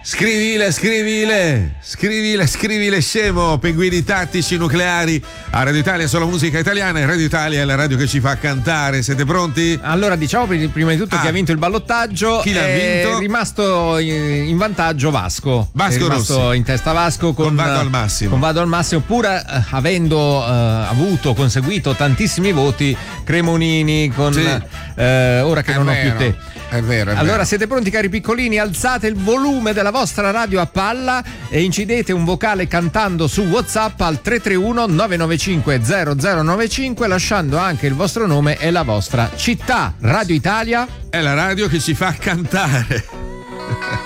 Scrivile scemo. Pinguini tattici nucleari a Radio Italia, solo musica italiana, e Radio Italia è la radio che ci fa cantare. Siete pronti? Allora diciamo prima di tutto chi ha vinto il ballottaggio. Chi l'ha vinto? È rimasto in vantaggio Vasco Rossi. In testa Vasco con Vado al massimo, pur avendo conseguito tantissimi voti Cremonini con ora che non ho più te. È vero. Allora siete pronti, cari piccolini? Alzate il volume della vostra radio a palla e incidete un vocale cantando su WhatsApp al 331 995 0095, lasciando anche il vostro nome e la vostra città. Radio Italia è la radio che ci fa cantare.